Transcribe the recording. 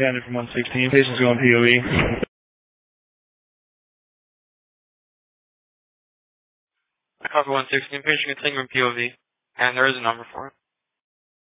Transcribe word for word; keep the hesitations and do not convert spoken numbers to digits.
Standard from one sixteen. Patient's going P O V. I copy one sixteen. Patient continuing P O V. And there is a number for it.